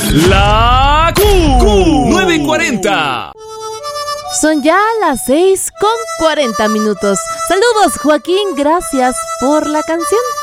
La Q940. Son ya las 6:40. Saludos, Joaquín, gracias por la canción.